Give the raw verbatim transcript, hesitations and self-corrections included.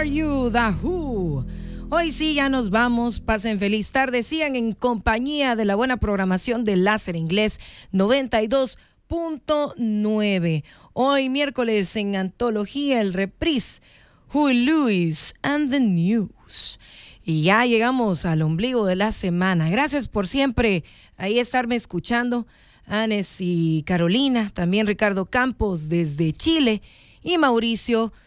Are You The Who? Hoy sí, ya nos vamos. Pasen feliz tarde. Sigan en compañía de la buena programación de Láser Inglés noventa y dos punto nueve. Hoy miércoles en Antología, el reprise, Huey Lewis and the News. Y ya llegamos al ombligo de la semana. Gracias por siempre ahí estarme escuchando. Anes y Carolina, también Ricardo Campos desde Chile y Mauricio